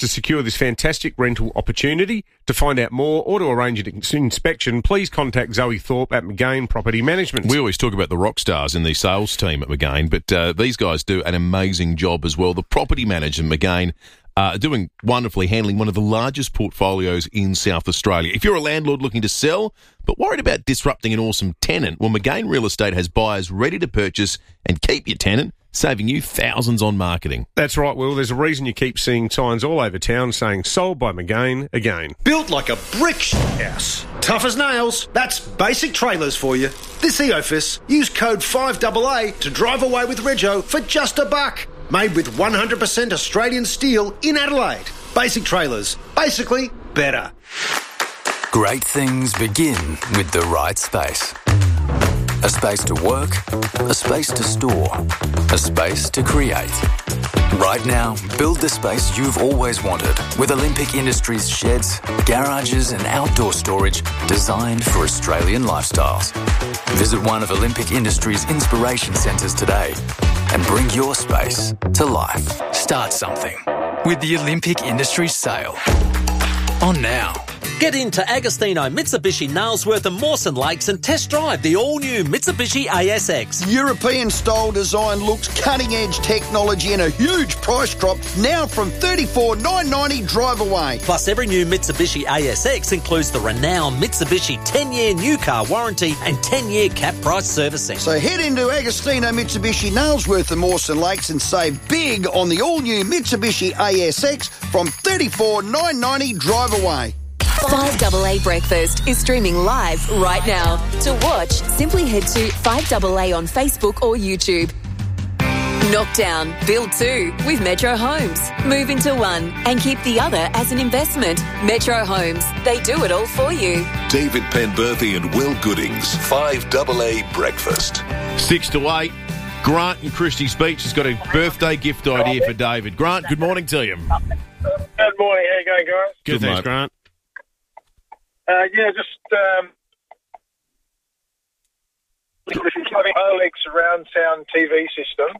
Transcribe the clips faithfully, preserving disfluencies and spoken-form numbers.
to secure this fantastic rental opportunity. To find out more or to arrange an inspection, please contact Zoe Thorpe at McGain Property Management. We always talk about the rock stars in the sales team at McGain, but uh, these guys do an amazing job as well. The property manager at McGain uh, doing wonderfully, handling one of the largest portfolios in South Australia. If you're a landlord looking to sell but worried about disrupting an awesome tenant, well, McGain Real Estate has buyers ready to purchase and keep your tenant, saving you thousands on marketing. That's right, Will. There's a reason you keep seeing signs all over town saying sold by McGain again. Built like a brick house. Tough as nails. That's Basic Trailers for you. This EOFIS, use code five A A to drive away with Rego for just a buck. Made with one hundred percent Australian steel in Adelaide. Basic Trailers. Basically better. Great things begin with the right space. A space to work, a space to store, a space to create. Right now, build the space you've always wanted with Olympic Industries sheds, garages and outdoor storage designed for Australian lifestyles. Visit one of Olympic Industries' inspiration centres today and bring your space to life. Start something with the Olympic Industries sale. On now. Get into Agostino Mitsubishi Nailsworth and Mawson Lakes and test drive the all-new Mitsubishi A S X. European-style design looks, cutting-edge technology and a huge price drop now from thirty-four thousand nine hundred ninety dollars drive away. Plus, every new Mitsubishi A S X includes the renowned Mitsubishi ten-year new car warranty and ten-year cap price servicing. So head into Agostino Mitsubishi Nailsworth and Mawson Lakes and save big on the all-new Mitsubishi A S X from thirty-four thousand nine hundred ninety dollars drive away. five A A Breakfast is streaming live right now. To watch, simply head to five A A on Facebook or YouTube. Knock down, build two with Metro Homes. Move into one and keep the other as an investment. Metro Homes, they do it all for you. David Penberthy and Will Goodings, five A A Breakfast. Six to eight. Grant in Christie's Beach has got a birthday gift idea for David. Grant, good morning to you. Good morning. How you going, guys? Good, Good thanks, mate. Grant. Uh, yeah, just um, having Oleg surround sound T V system.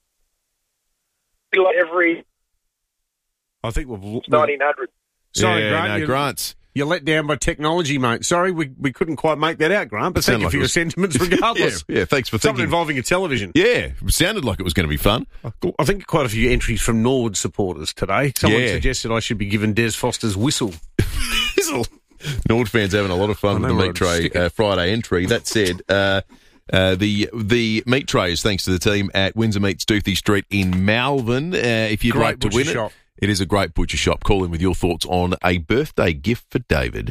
Like every I think we've... nineteen hundred. Sorry, yeah, Grant. no, you're, Grant's. you're let down by technology, mate. Sorry, we we couldn't quite make that out, Grant, but thank Sounded you like for it your was- sentiments regardless. Yeah, yeah, thanks for Something thinking. involving a television. Yeah, it sounded like it was going to be fun. I think quite a few entries from Nord supporters today. Someone Yeah. suggested I should be given Des Foster's whistle. Whistle. Nord fans having a lot of fun I with the know where meat I'd tray stick it. uh, Friday entry. That said, uh, uh, the the meat tray is thanks to the team at Windsor Meats, Doothie Street in Malvern. Uh, if you'd Great like to butcher win shop. it, it is a great butcher shop. Call in with your thoughts on a birthday gift for David.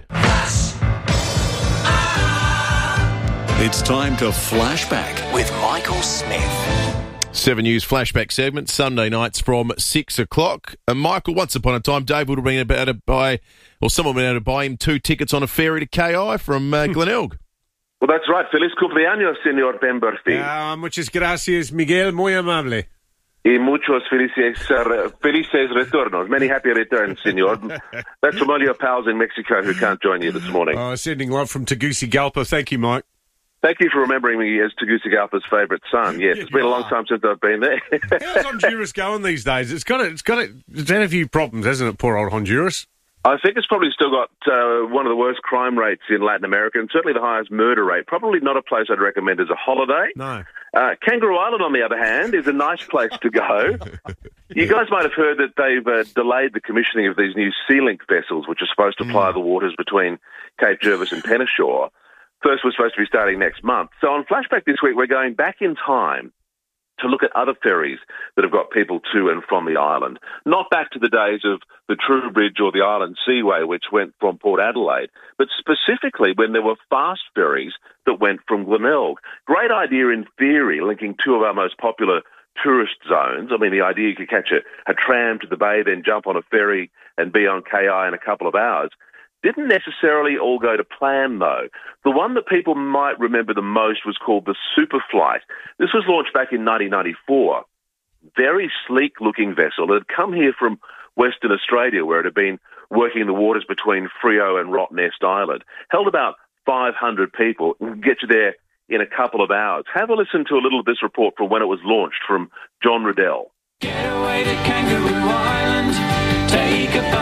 It's time to flashback With Michael Smith. Seven News Flashback segment, Sunday nights from six o'clock. And Michael, once upon a time, Dave would have been able to buy, or someone would have been able to buy him two tickets on a ferry to K I from uh, Glenelg. Well, that's right. Feliz cumpleaños, señor Penberthy. Ah, muchas gracias, Miguel. Muy amable. Y muchos felices, uh, felices retornos. Many happy returns, señor. That's from all your pals in Mexico who can't join you this morning. Uh, sending love from Tegucigalpa. Thank you, Mike. Thank you for remembering me as Tegucigalpa's favourite son. Yes, it's been a long time since I've been there. How's Honduras going these days? It's got a, it's got a, it's had a few problems, hasn't it? Poor old Honduras. I think it's probably still got uh, one of the worst crime rates in Latin America and certainly the highest murder rate. Probably not a place I'd recommend as a holiday. No. Uh, Kangaroo Island, on the other hand, is a nice place to go. You guys might have heard that they've uh, delayed the commissioning of these new Sea-Link vessels, which are supposed to ply the waters between Cape Jervis and Penashore. First was supposed to be starting next month. So on Flashback this week, we're going back in time to look at other ferries that have got people to and from the island. Not back to the days of the True Bridge or the Island Seaway, which went from Port Adelaide, but specifically when there were fast ferries that went from Glenelg. Great idea in theory, linking two of our most popular tourist zones. I mean, the idea you could catch a, a tram to the bay, then jump on a ferry and be on K I in a couple of hours. Didn't necessarily all go to plan, though. The one that people might remember the most was called the Superflight. This was launched back in nineteen ninety-four. Very sleek-looking vessel. It had come here from Western Australia, where it had been working in the waters between Freo and Rottnest Island. Held about five hundred people and get you there in a couple of hours. Have a listen to a little of this report from when it was launched from John Riddell. Get away to Kangaroo Island, take a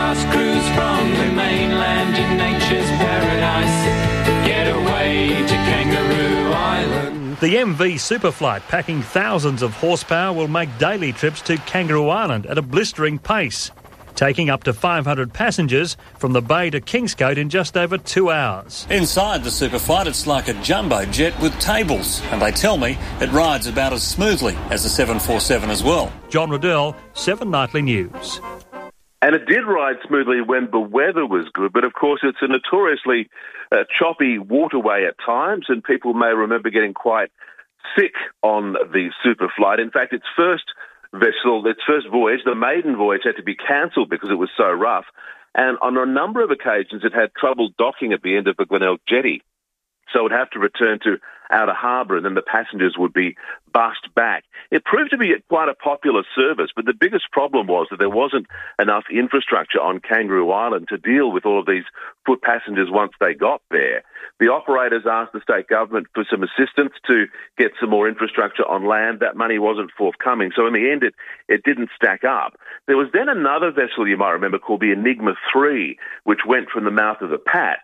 The M V Superflight, packing thousands of horsepower, will make daily trips to Kangaroo Island at a blistering pace, taking up to five hundred passengers from the bay to Kingscote in just over two hours. Inside the Superflight, it's like a jumbo jet with tables, and they tell me it rides about as smoothly as the seven forty-seven as well. John Riddell, Seven Nightly News. And it did ride smoothly when the weather was good, but of course it's a notoriously uh, choppy waterway at times, and people may remember getting quite sick on the Superflight. In fact, its first vessel, its first voyage, the maiden voyage, had to be cancelled because it was so rough, and on a number of occasions it had trouble docking at the end of the Glenelg jetty. So it would have to return to Outer Harbour, and then the passengers would be bussed back. It proved to be quite a popular service, but the biggest problem was that there wasn't enough infrastructure on Kangaroo Island to deal with all of these foot passengers once they got there. The operators asked the state government for some assistance to get some more infrastructure on land. That money wasn't forthcoming, so in the end it, it didn't stack up. There was then another vessel you might remember called the Enigma three, which went from the mouth of the Pat.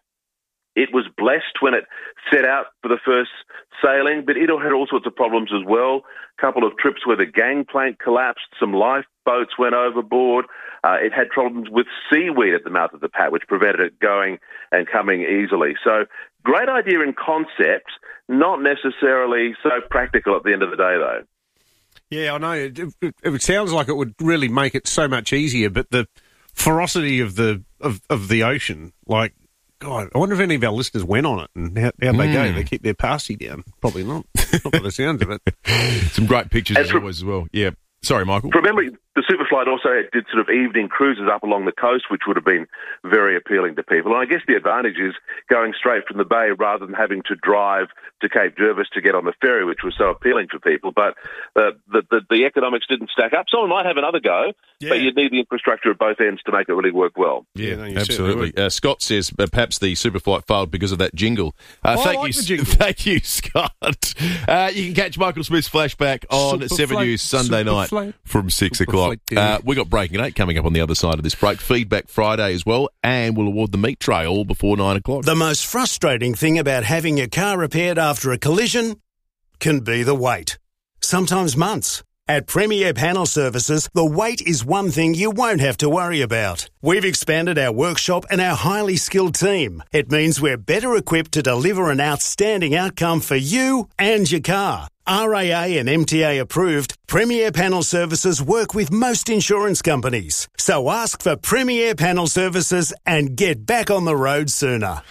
It was blessed when it set out for the first sailing, but it had all sorts of problems as well. A couple of trips where the gangplank collapsed, some lifeboats went overboard. Uh, it had problems with seaweed at the mouth of the Pat, which prevented it going and coming easily. So great idea in concept, not necessarily so practical at the end of the day, though. Yeah, I know. It, it, it sounds like it would really make it so much easier, but the ferocity of the of, of the ocean, like, God, I wonder if any of our listeners went on it and how, how'd they mm. go? They keep their passy down? Probably not. Not by the sounds of it. Some great pictures as always as well. Yeah. Sorry, Michael. Remember, the Superflight also did sort of evening cruises up along the coast, which would have been very appealing to people. And I guess the advantage is going straight from the bay rather than having to drive to Cape Jervis to get on the ferry, which was so appealing for people. But uh, the, the the economics didn't stack up. Someone might have another go, yeah. but you'd need the infrastructure at both ends to make it really work well. Yeah, no, absolutely. Uh, Scott says uh, perhaps the Superflight failed because of that jingle. Uh, oh, thank I like you, the jingle. Thank you, Scott. Uh, you can catch Michael Smith's Flashback on Super seven Flight, News Sunday Super night Flight. from six Super o'clock. Flight, yeah. Uh, we got Breaking Eight coming up on the other side of this break. Feedback Friday as well, and we'll award the meat tray all before nine o'clock. The most frustrating thing about having your car repaired after a collision can be the wait. Sometimes months. At Premier Panel Services, the wait is one thing you won't have to worry about. We've expanded our workshop and our highly skilled team. It means we're better equipped to deliver an outstanding outcome for you and your car. R A A and M T A approved, Premier Panel Services work with most insurance companies. So ask for Premier Panel Services and get back on the road sooner.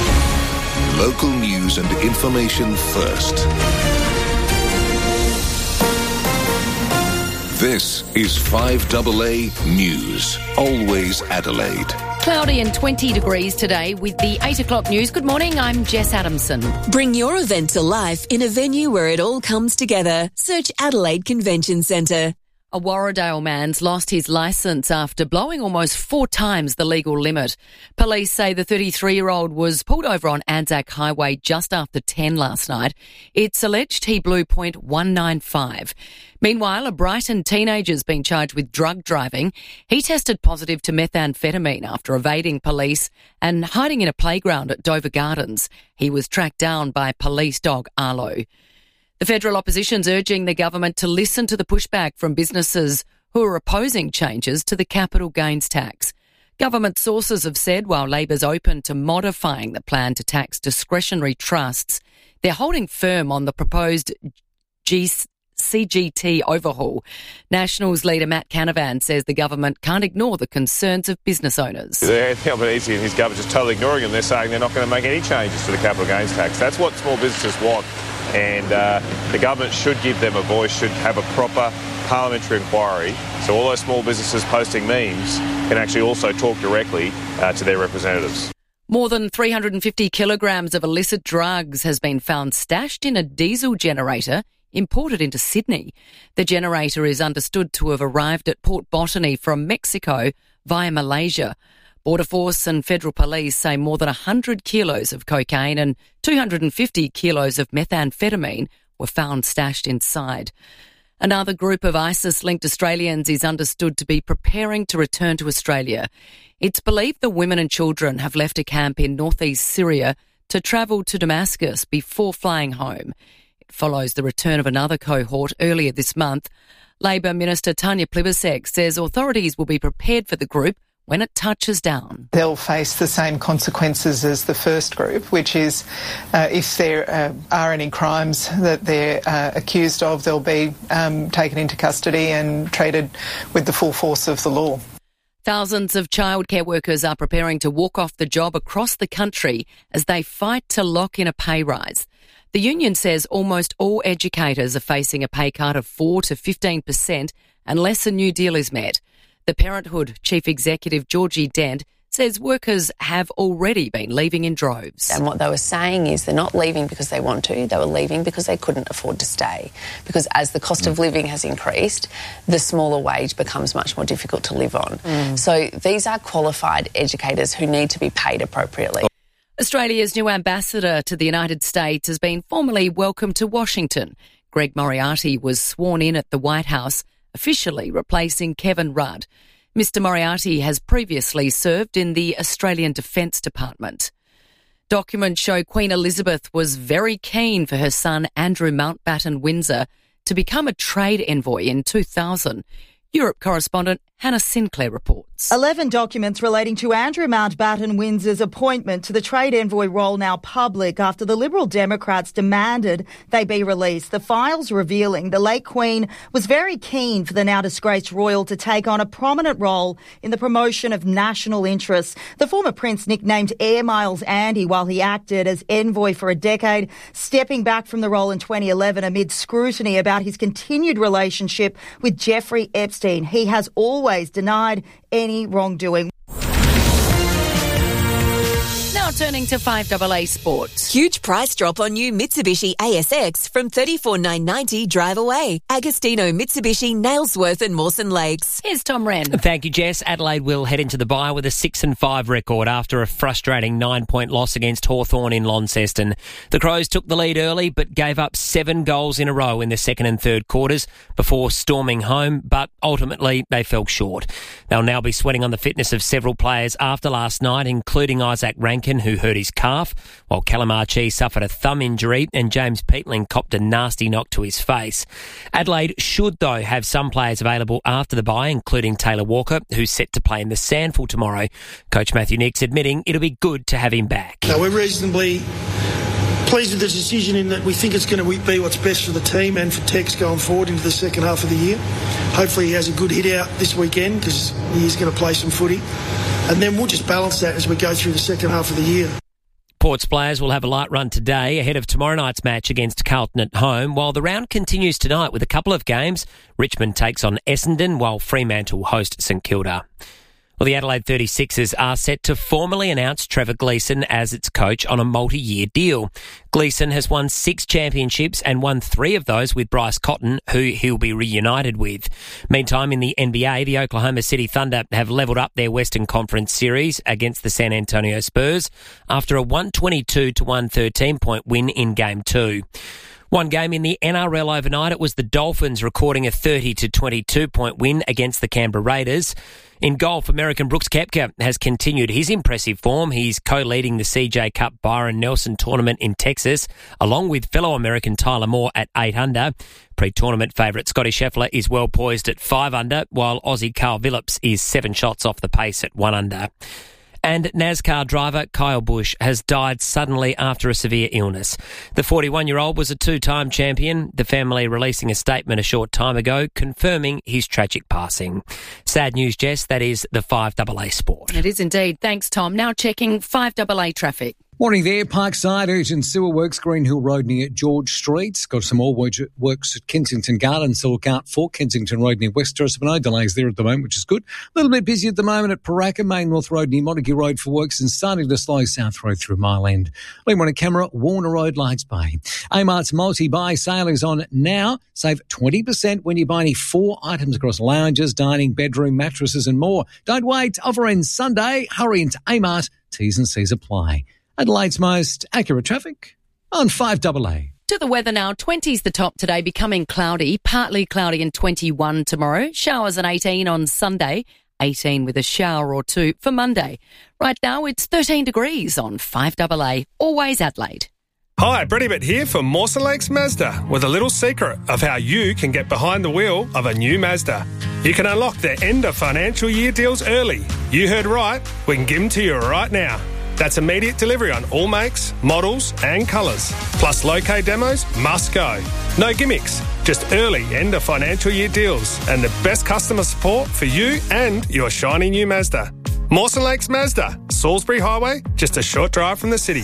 Local news and information first. This is five A A News. Always Adelaide. Cloudy and twenty degrees today with the eight o'clock news. Good morning, I'm Jess Adamson. Bring your event to life in a venue where it all comes together. Search Adelaide Convention Centre. A Warradale man's lost his licence after blowing almost four times the legal limit. Police say the thirty-three-year-old was pulled over on Anzac Highway just after ten last night. It's alleged he blew point one nine five. Meanwhile, a Brighton teenager's been charged with drug driving. He tested positive to methamphetamine after evading police and hiding in a playground at Dover Gardens. He was tracked down by police dog Arlo. The federal opposition's urging the government to listen to the pushback from businesses who are opposing changes to the capital gains tax. Government sources have said while Labor's open to modifying the plan to tax discretionary trusts, they're holding firm on the proposed G- C G T overhaul. Nationals leader Matt Canavan says the government can't ignore the concerns of business owners. Anything Albanese and his government just totally ignoring them. They're saying they're not going to make any changes to the capital gains tax. That's what small businesses want. And uh, the government should give them a voice, should have a proper parliamentary inquiry, so all those small businesses posting memes can actually also talk directly uh, to their representatives. More than three hundred fifty kilograms of illicit drugs has been found stashed in a diesel generator imported into Sydney. The generator is understood to have arrived at Port Botany from Mexico via Malaysia. Border Force and Federal Police say more than one hundred kilos of cocaine and two hundred fifty kilos of methamphetamine were found stashed inside. Another group of ISIS-linked Australians is understood to be preparing to return to Australia. It's believed the women and children have left a camp in northeast Syria to travel to Damascus before flying home. It follows the return of another cohort earlier this month. Labor Minister Tanya Plibersek says authorities will be prepared for the group when it touches down. They'll face the same consequences as the first group, which is uh, if there uh, are any crimes that they're uh, accused of, they'll be um, taken into custody and treated with the full force of the law. Thousands of childcare workers are preparing to walk off the job across the country as they fight to lock in a pay rise. The union says almost all educators are facing a pay cut of four to fifteen percent unless a new deal is met. The Parenthood Chief Executive Georgie Dent says workers have already been leaving in droves. And what they were saying is they're not leaving because they want to, they were leaving because they couldn't afford to stay. Because as the cost of living has increased, the smaller wage becomes much more difficult to live on. Mm. So these are qualified educators who need to be paid appropriately. Australia's new ambassador to the United States has been formally welcomed to Washington. Greg Moriarty was sworn in at the White House, officially replacing Kevin Rudd. Mister Moriarty has previously served in the Australian Defence Department. Documents show Queen Elizabeth was very keen for her son Andrew Mountbatten Windsor to become a trade envoy in two thousand. Europe correspondent Hannah Sinclair reports. Eleven documents relating to Andrew Mountbatten Windsor's appointment to the trade envoy role now public after the Liberal Democrats demanded they be released. The files revealing the late Queen was very keen for the now disgraced royal to take on a prominent role in the promotion of national interests. The former prince nicknamed Air Miles Andy while he acted as envoy for a decade, stepping back from the role in twenty eleven amid scrutiny about his continued relationship with Jeffrey Epstein. He has always denied any wrongdoing. Now turning to five A A Sports. Huge price drop on new Mitsubishi A S X from thirty-four thousand nine hundred ninety dollars drive away. Agostino Mitsubishi, Nailsworth and Mawson Lakes. Here's Tom Wren. Thank you, Jess. Adelaide will head into the bye with a six and five record after a frustrating nine-point loss against Hawthorn in Launceston. The Crows took the lead early but gave up seven goals in a row in the second and third quarters before storming home, but ultimately they fell short. They'll now be sweating on the fitness of several players after last night, including Isaac Rankin, who hurt his calf, while Callum Archie suffered a thumb injury and James Peatling copped a nasty knock to his face. Adelaide should, though, have some players available after the bye, including Taylor Walker, who's set to play in the Sandful tomorrow. Coach Matthew Nicks admitting it'll be good to have him back. No, we're reasonably pleased with the decision in that we think it's going to be what's best for the team and for Tex going forward into the second half of the year. Hopefully he has a good hit out this weekend because he is going to play some footy. And then we'll just balance that as we go through the second half of the year. Port's players will have a light run today ahead of tomorrow night's match against Carlton at home, while the round continues tonight with a couple of games. Richmond takes on Essendon, while Fremantle host St Kilda. Well, the Adelaide thirty-sixers are set to formally announce Trevor Gleeson as its coach on a multi-year deal. Gleeson has won six championships and won three of those with Bryce Cotton, who he'll be reunited with. Meantime, in the N B A, the Oklahoma City Thunder have levelled up their Western Conference series against the San Antonio Spurs after a one twenty-two to one thirteen point win in Game two. One game in the N R L overnight, it was the Dolphins recording a thirty to twenty-two point win against the Canberra Raiders. In golf, American Brooks Koepka has continued his impressive form. He's co-leading the C J Cup Byron Nelson tournament in Texas, along with fellow American Tyler Moore at eight under. Pre-tournament favourite Scotty Scheffler is well poised at five under, while Aussie Carl Phillips is seven shots off the pace at one under. And NASCAR driver Kyle Busch has died suddenly after a severe illness. The forty-one-year-old was a two-time champion, the family releasing a statement a short time ago confirming his tragic passing. Sad news, Jess, that is the five A A Sport. It is indeed. Thanks, Tom. Now checking five A A traffic. Morning there, Parkside, urgent sewer works, Green Hill Road near George Street. Got some more works at Kensington Gardens, so look out for Kensington Road near West Terrace. No delays there at the moment, which is good. A little bit busy at the moment at Paraka, Main North Road near Montague Road for works and starting to slow South Road through Mile End. Lean one camera, Warner Road, Lights Bay. Amart's multi-buy sale is on now. Save twenty percent when you buy any four items across lounges, dining, bedroom, mattresses and more. Don't wait. Offer ends Sunday. Hurry into Amart. T's and C's apply. Adelaide's most accurate traffic on five A A. To the weather now, twenty's the top today, becoming cloudy, partly cloudy and twenty-one tomorrow. Showers and eighteen on Sunday, eighteen with a shower or two for Monday. Right now it's thirteen degrees on five A A, always Adelaide. Hi, Brady Bitt here for Mawson Lakes Mazda with a little secret of how you can get behind the wheel of a new Mazda. You can unlock their end of financial year deals early. You heard right, we can give them to you right now. That's immediate delivery on all makes, models and colours. Plus low-K demos must go. No gimmicks, just early end of financial year deals and the best customer support for you and your shiny new Mazda. Mawson Lakes Mazda, Salisbury Highway, just a short drive from the city.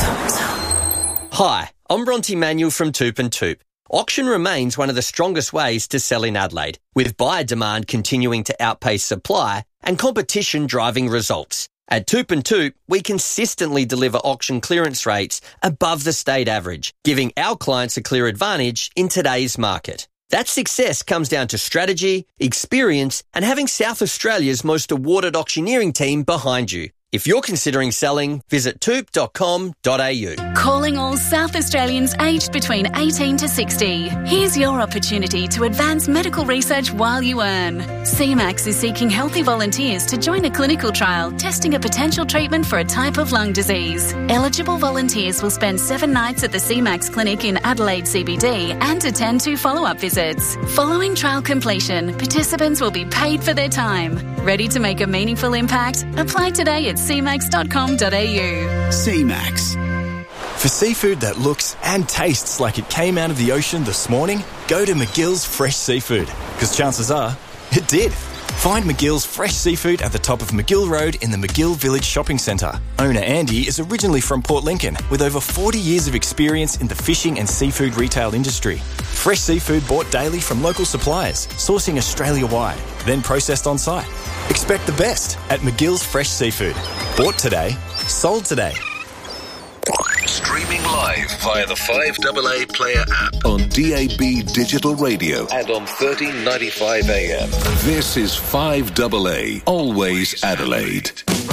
Hi, I'm Bronte Manuel from Toop and Toop. Auction remains one of the strongest ways to sell in Adelaide, with buyer demand continuing to outpace supply and competition driving results. At Toop and Toop, we consistently deliver auction clearance rates above the state average, giving our clients a clear advantage in today's market. That success comes down to strategy, experience, and having South Australia's most awarded auctioneering team behind you. If you're considering selling, visit toop dot com dot a u. Calling all South Australians aged between eighteen to sixty. Here's your opportunity to advance medical research while you earn. C MAX is seeking healthy volunteers to join a clinical trial testing a potential treatment for a type of lung disease. Eligible volunteers will spend seven nights at the C MAX clinic in Adelaide C B D and attend two follow-up visits. Following trial completion, participants will be paid for their time. Ready to make a meaningful impact? Apply today at c max dot com dot a u. C MAX. For seafood that looks and tastes like it came out of the ocean this morning, go to McGill's Fresh Seafood, because chances are it did. Find McGill's Fresh Seafood at the top of McGill Road in the McGill Village Shopping Centre. Owner Andy is originally from Port Lincoln with over forty years of experience in the fishing and seafood retail industry. Fresh seafood bought daily from local suppliers, sourcing Australia-wide, then processed on site. Expect the best at McGill's Fresh Seafood. Bought today, sold today. Streaming live via the five A A Player app on D A B Digital Radio and on thirteen ninety-five A M. This is five A A, always Adelaide.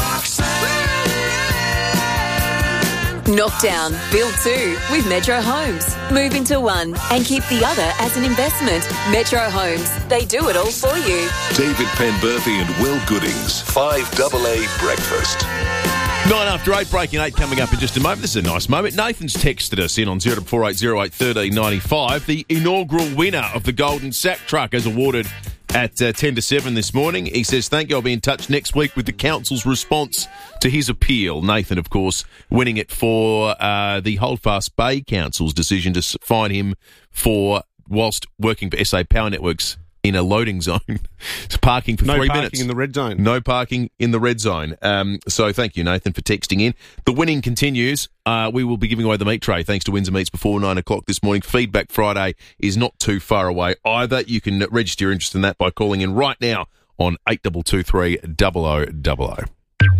Knockdown, build two with Metro Homes. Move into one and keep the other as an investment. Metro Homes, they do it all for you. David Penberthy and Will Goodings, five A A Breakfast. Nine after eight, breaking eight coming up in just a moment. This is a nice moment. Nathan's texted us in on zero four eight zero eight one three nine five. The inaugural winner of the Golden Sack Truck is awarded at uh, ten to seven this morning. He says, thank you, I'll be in touch next week with the council's response to his appeal. Nathan, of course, winning it for uh, the Holdfast Bay Council's decision to fine him for, whilst working for S A Power Networks, in a loading zone. It's parking for no three parking minutes. in the red zone. No parking in the red zone. Um, so thank you, Nathan, for texting in. The winning continues. Uh, we will be giving away the meat tray thanks to Windsor Meats before nine o'clock this morning. Feedback Friday is not too far away either. You can register your interest in that by calling in right now on eight two two three double oh double oh.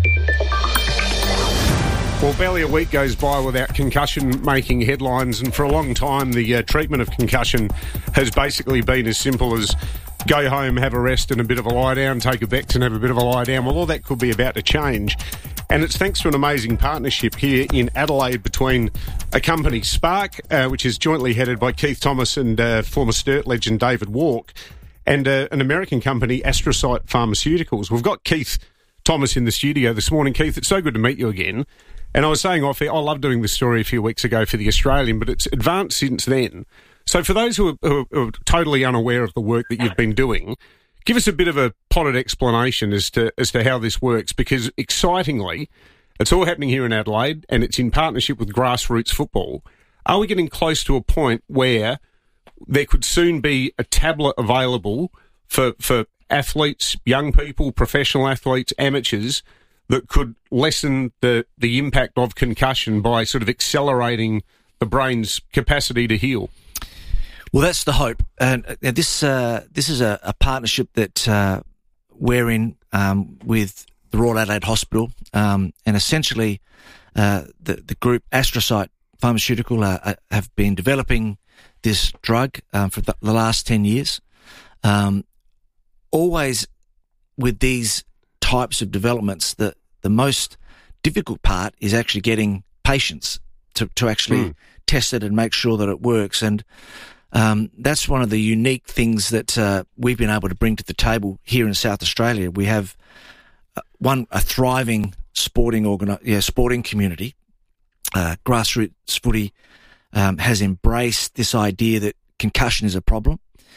Well, barely a week goes by without concussion making headlines, and for a long time the uh, treatment of concussion has basically been as simple as go home, have a rest and a bit of a lie down, take a Bex and have a bit of a lie down. Well, all that could be about to change, and it's thanks to an amazing partnership here in Adelaide between a company, Spark, uh, which is jointly headed by Keith Thomas and uh, former Sturt legend David Walk, and uh, an American company, Astrocyte Pharmaceuticals. We've got Keith Thomas in the studio this morning. Keith, it's so good to meet you again. And I was saying off air, I loved doing this story a few weeks ago for The Australian, but it's advanced since then. So for those who are, who are totally unaware of the work that you've been doing, give us a bit of a potted explanation as to as to how this works, because excitingly, it's all happening here in Adelaide and it's in partnership with Grassroots Football. Are we getting close to a point where there could soon be a tablet available for, for athletes, young people, professional athletes, amateurs, that could lessen the, the impact of concussion by sort of accelerating the brain's capacity to heal? Well, that's the hope. And uh, this uh, this is a, a partnership that uh, we're in um, with the Royal Adelaide Hospital, um, and essentially uh, the, the group Astrocyte Pharmaceutical uh, have been developing this drug um, for the, the last ten years. Um, always with these types of developments, the the most difficult part is actually getting patients to, to actually mm. test it and make sure that it works. And um, that's one of the unique things that uh, we've been able to bring to the table here in South Australia. We have uh, one a thriving sporting organi- yeah, sporting community. Uh, grassroots footy um, has embraced this idea that concussion is a problem.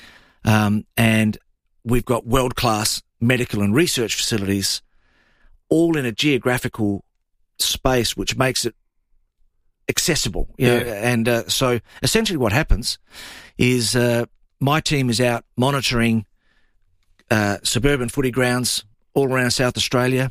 Um, and we've got world-class medical and research facilities all in a geographical space which makes it accessible. You know? Yeah. And uh, so essentially what happens is uh, my team is out monitoring uh, suburban footy grounds all around South Australia.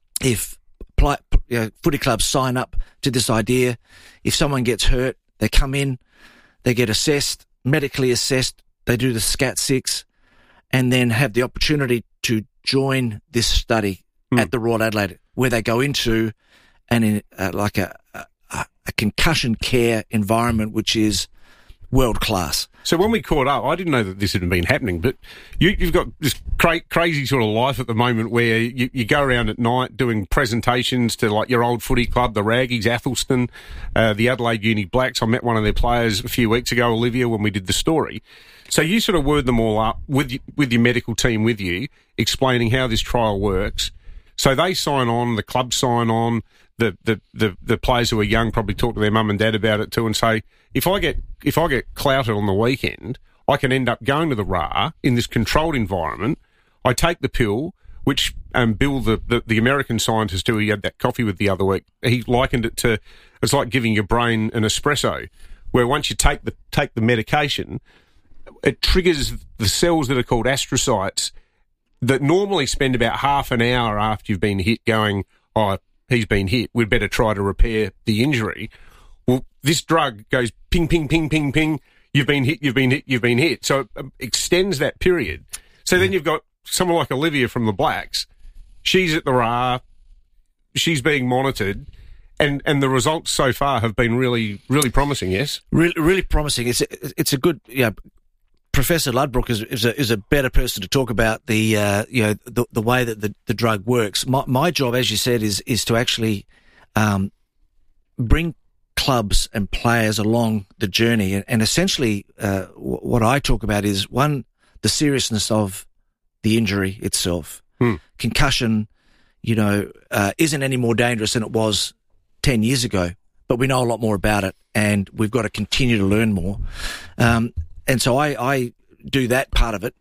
If pl- you know, footy clubs sign up to this idea, if someone gets hurt, they come in, they get assessed, medically assessed, they do the SCAT six, and then have the opportunity to join this study mm. at the Royal Adelaide, where they go into an uh, like a, a, a concussion care environment, which is world class. So when we caught up, I didn't know that this had been happening, but you, you've got this cra- crazy sort of life at the moment where you, you go around at night doing presentations to like your old footy club, the Raggies, Athelston, uh, the Adelaide Uni Blacks. I met one of their players a few weeks ago, Olivia, when we did the story. So you sort of word them all up with with your medical team with you, explaining how this trial works. So they sign on, the club sign on, the, the, the, the players who are young probably talk to their mum and dad about it too and say, if I get if I get clouted on the weekend, I can end up going to the R A in this controlled environment. I take the pill, which um, Bill, the, the, the American scientist who he had that coffee with the other week, he likened it to, it's like giving your brain an espresso, where once you take the take the medication, it triggers the cells that are called astrocytes that normally spend about half an hour after you've been hit going, oh, he's been hit, we'd better try to repair the injury. Well, this drug goes ping, ping, ping, ping, ping, you've been hit, you've been hit, you've been hit. So it extends that period. So then you've got someone like Olivia from the Blacks. She's at the R A, she's being monitored, and, and the results so far have been really, really promising, yes? Really, really promising. It's a, it's a good, you know, Professor Ludbrook is, is a is a better person to talk about the uh, you know the the way that the, the drug works. My my job, as you said, is is to actually um, bring clubs and players along the journey, and, and essentially uh, w- what I talk about is one, the seriousness of the injury itself. Hmm. Concussion, you know, uh, isn't any more dangerous than it was ten years ago, but we know a lot more about it, and we've got to continue to learn more. Um, And so I, I do that part of it,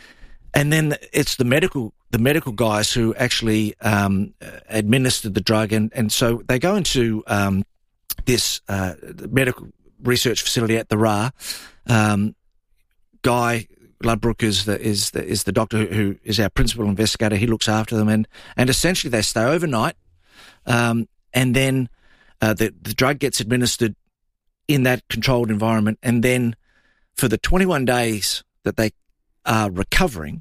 and then it's the medical the medical guys who actually um, administer the drug, and, and so they go into um, this uh, medical research facility at the R A. Um, Guy Ludbrook is the is the is the doctor who, who is our principal investigator. He looks after them, and and essentially they stay overnight, um, and then uh, the the drug gets administered in that controlled environment, and then for the twenty-one days that they are recovering,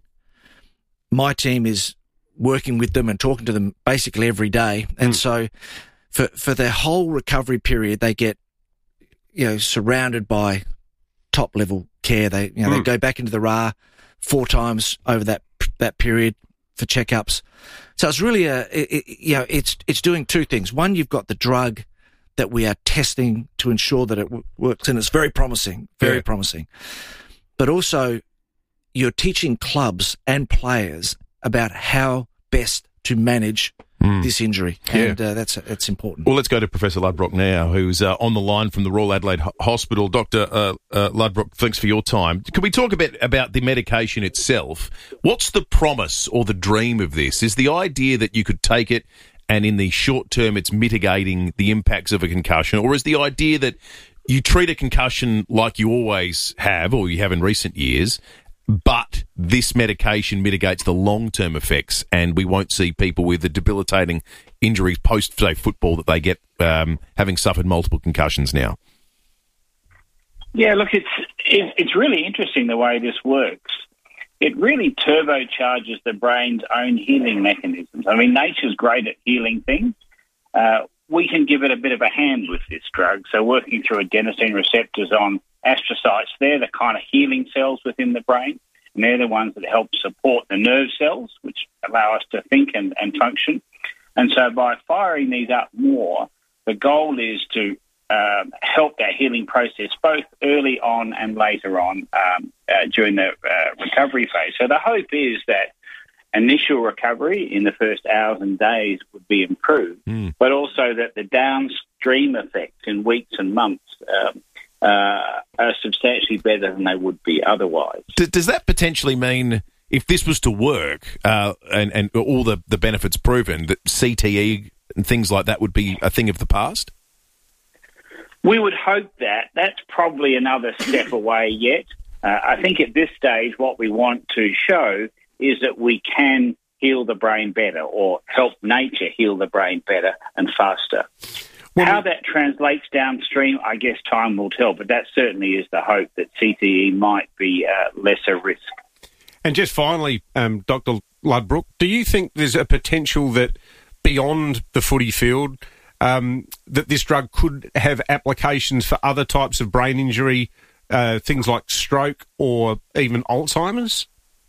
my team is working with them and talking to them basically every day. And mm. so for for their whole recovery period, they get, you know, surrounded by top level care. They, you know, mm. they go back into the R A four times over that that period for checkups. So it's really a, it, it, you know, it's it's doing two things. One, you've got the drug that we are testing to ensure that it w- works, and it's very promising, very yeah. promising. But also, you're teaching clubs and players about how best to manage mm. this injury, and yeah. uh, that's that's important. Well, let's go to Professor Ludbrook now, who's uh, on the line from the Royal Adelaide Ho- Hospital. Doctor uh, uh, Ludbrook, thanks for your time. Can we talk a bit about the medication itself? What's the promise or the dream of this? Is the idea that you could take it and in the short term it's mitigating the impacts of a concussion, or is the idea that you treat a concussion like you always have, or you have in recent years, but this medication mitigates the long-term effects and we won't see people with the debilitating injuries post, say, football that they get um, having suffered multiple concussions now? Yeah, look, it's it, it's really interesting the way this works. It really turbocharges the brain's own healing mechanisms. I mean, nature's great at healing things. Uh, we can give it a bit of a hand with this drug. So working through adenosine receptors on astrocytes, they're the kind of healing cells within the brain, and they're the ones that help support the nerve cells, which allow us to think and, and function. And so by firing these up more, the goal is to Um, help that healing process both early on and later on um, uh, during the uh, recovery phase. So the hope is that initial recovery in the first hours and days would be improved, mm. but also that the downstream effects in weeks and months um, uh, are substantially better than they would be otherwise. D- does that potentially mean, if this was to work uh, and, and all the, the benefits proven, that C T E and things like that would be a thing of the past? We would hope that. That's probably another step away yet. Uh, I think at this stage what we want to show is that we can heal the brain better, or help nature heal the brain better and faster. Well, How that translates downstream, I guess time will tell, but that certainly is the hope, that C T E might be uh, lesser risk. And just finally, um, Doctor Ludbrook, do you think there's a potential that beyond the footy field, um, that this drug could have applications for other types of brain injury, uh, things like stroke or even Alzheimer's?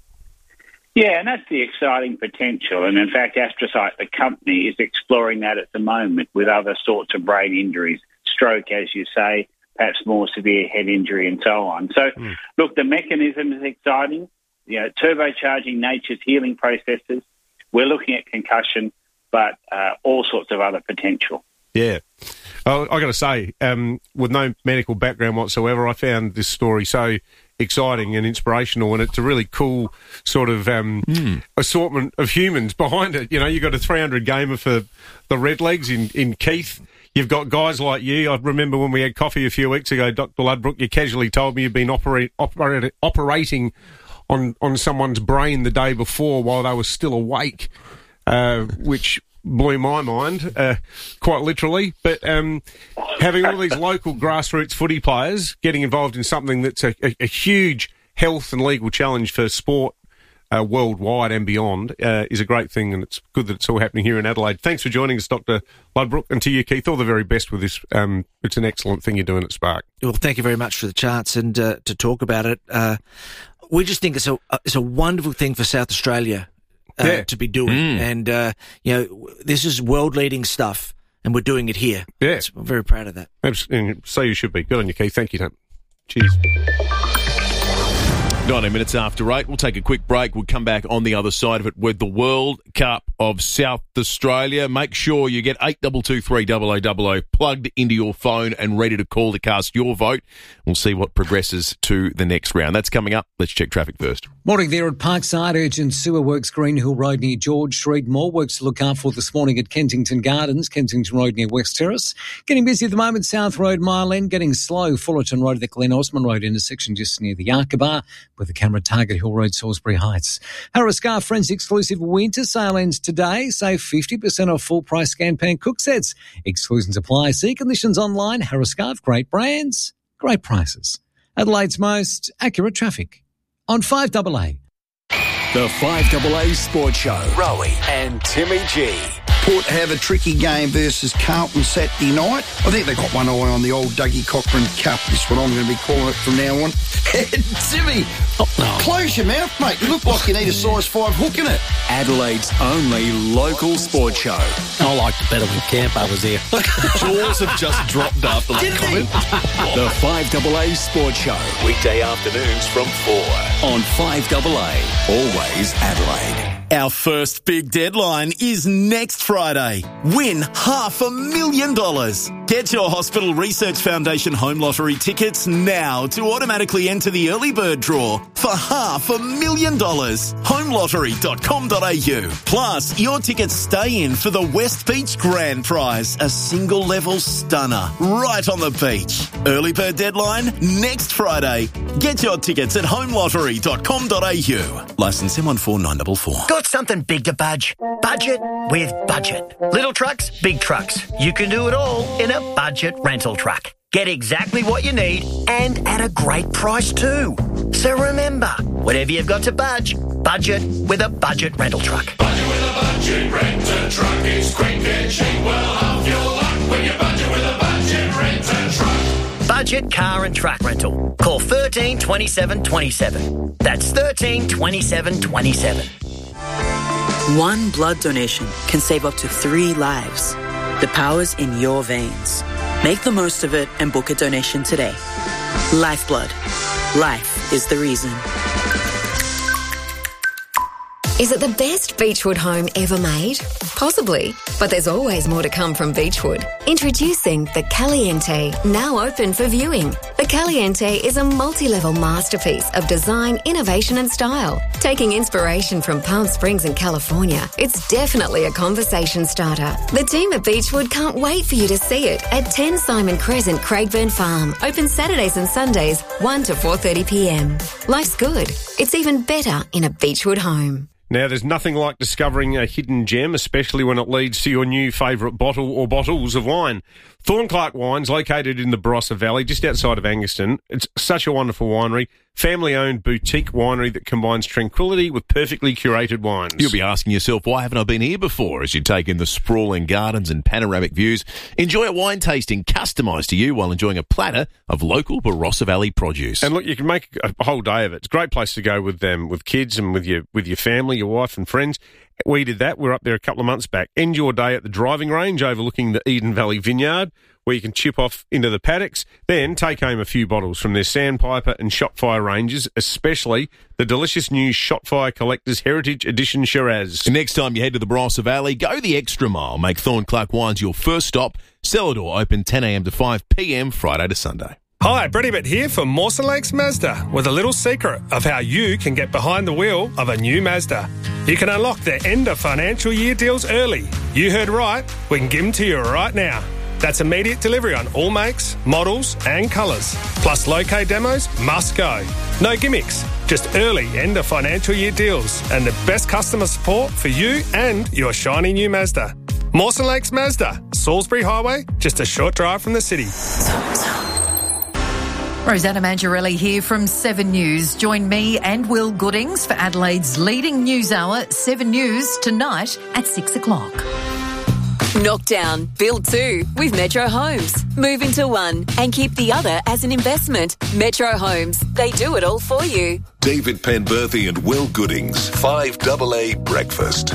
Yeah, and that's the exciting potential. And in fact, Astrocyte, the company, is exploring that at the moment with other sorts of brain injuries, stroke, as you say, perhaps more severe head injury and so on. So, mm. look, the mechanism is exciting, you know, turbocharging nature's healing processes. We're looking at concussion, but uh, all sorts of other potential. Yeah. Oh, I got to say, um, with no medical background whatsoever, I found this story so exciting and inspirational, and it's a really cool sort of um, mm. assortment of humans behind it. You know, you've got a three hundred gamer for the Redlegs in, in Keith. You've got guys like you. I remember when we had coffee a few weeks ago, Doctor Ludbrook, you casually told me you'd been operate, operate, operating on, on someone's brain the day before while they were still awake, uh, which blew my mind, uh, quite literally. But um, having all these local grassroots footy players getting involved in something that's a, a, a huge health and legal challenge for sport uh, worldwide and beyond uh, is a great thing, and it's good that it's all happening here in Adelaide. Thanks for joining us, Doctor Ludbrook, and to you, Keith, all the very best with this. Um, it's an excellent thing you're doing at Spark. Well, thank you very much for the chance and uh, to talk about it. Uh, we just think it's a it's a wonderful thing for South Australia Uh, yeah. to be doing. Mm. And, uh, you know, this is world-leading stuff, and we're doing it here. Yeah. So I'm very proud of that. And so you should be. Good on you, Keith. Thank you, Tom. Cheers. nineteen minutes after eight. We'll take a quick break. We'll come back on the other side of it with the World Cup of South Australia. Make sure you get eight two two three zero zero zero zero plugged into your phone and ready to call to cast your vote. We'll see what progresses to the next round. That's coming up. Let's check traffic first. Morning there at Parkside. Urgent sewer works Green Hill Road near George Street. More works to look out for this morning at Kensington Gardens, Kensington Road near West Terrace. Getting busy at the moment, South Road, Mile End. Getting slow, Fullerton Road at the Glen Osmond Road intersection just near the Yarka Bar with the camera Target Hill Road, Salisbury Heights. Harriscar Friends exclusive winter sale ends today. Save fifty percent off full price scan pan cook sets. Exclusions apply. See conditions online. Harriscar, great brands, great prices. Adelaide's most accurate traffic on five A A. The five A A Sports Show. Rowie and Timmy G. Port have a tricky game versus Carlton Saturday night. I think they've got one eye on the old Dougie Cochran Cup. Is what I'm going to be calling it from now on. Timmy, oh, no. Close your mouth, mate. You look like you need a size five hook in it. Adelaide's only local sports show. I liked it better when Campo was here. Jaws have just dropped after that comment. The five A A Sports Show. Weekday afternoons from four on five A A. Always Adelaide. Our first big deadline is next Friday. Win half a million dollars. Get your Hospital Research Foundation Home Lottery tickets now to automatically enter the early bird draw for half a million dollars. home lottery dot com dot a u. Plus, your tickets stay in for the West Beach Grand Prize, a single level stunner right on the beach. Early bird deadline next Friday. Get your tickets at home lottery dot com dot a u. Licence M one four nine four four. Got something big to budge? Budget with Budget. Little trucks, big trucks. You can do it all in a budget rental truck. Get exactly what you need and at a great price too. So remember, whatever you've got to budge, budget with a budget rental truck. Budget with a budget renter truck. It's quick and cheap. Well, half your luck when you budget with a budget renter truck. Budget car and truck rental. Call thirteen twenty-seven twenty-seven. That's thirteen twenty-seven twenty-seven. One blood donation can save up to three lives. The power's in your veins. Make the most of it and book a donation today. Lifeblood. Life is the reason. Is it the best Beechwood home ever made? Possibly, but there's always more to come from Beechwood. Introducing the Caliente, now open for viewing. The Caliente is a multi-level masterpiece of design, innovation and style. Taking inspiration from Palm Springs in California, it's definitely a conversation starter. The team at Beechwood can't wait for you to see it at ten Simon Crescent, Craigburn Farm. Open Saturdays and Sundays, one to four thirty p m. Life's good. It's even better in a Beechwood home. Now, there's nothing like discovering a hidden gem, especially when it leads to your new favourite bottle or bottles of wine. Thornclark Wines, located in the Barossa Valley, just outside of Angaston. It's such a wonderful winery, family-owned boutique winery that combines tranquility with perfectly curated wines. You'll be asking yourself, why haven't I been here before? As you take in the sprawling gardens and panoramic views, enjoy a wine tasting customised to you while enjoying a platter of local Barossa Valley produce. And look, you can make a whole day of it. It's a great place to go with them, with kids and with your with your family, your wife and friends. We did that. We were up there a couple of months back. End your day at the driving range overlooking the Eden Valley Vineyard, where you can chip off into the paddocks, then take home a few bottles from their Sandpiper and Shotfire ranges, especially the delicious new Shotfire Collector's Heritage Edition Shiraz. Next time you head to the Barossa Valley, go the extra mile. Make Thornclark Wines your first stop. Cellar door open ten a m to five p m Friday to Sunday. Hi, Brady Bit here for Mawson Lakes Mazda with a little secret of how you can get behind the wheel of a new Mazda. You can unlock their end of financial year deals early. You heard right, we can give them to you right now. That's immediate delivery on all makes, models and colours. Plus low-K demos must go. No gimmicks, just early end of financial year deals and the best customer support for you and your shiny new Mazda. Mawson Lakes Mazda, Salisbury Highway, just a short drive from the city. Rosanna Mangiarelli here from Seven News. Join me and Will Goodings for Adelaide's leading news hour, Seven News, tonight at six o'clock. Knock down, build two with Metro Homes. Move into one and keep the other as an investment. Metro Homes, they do it all for you. David Penberthy and Will Goodings, five double A Breakfast.